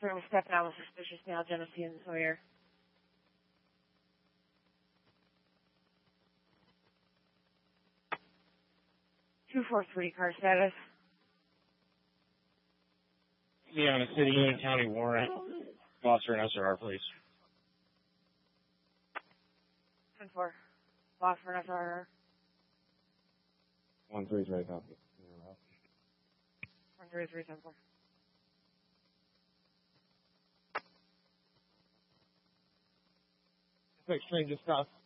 Service step down with suspicious male, Genesee and Sawyer. (243) car status. Yeah, on a city Union County warrant. Officer and SRR, please. 10-4. Lost for an SRR. 133, copy. 133, 10-4. Extreme, just cross.